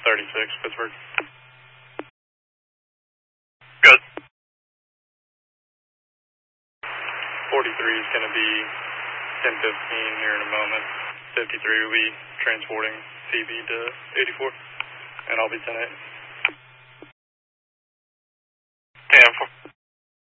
36, Pittsburgh. Good. 43 is going to be 10:15 here in a moment. 53 will be transporting CB to 84, and I'll be 10-8. 10-4.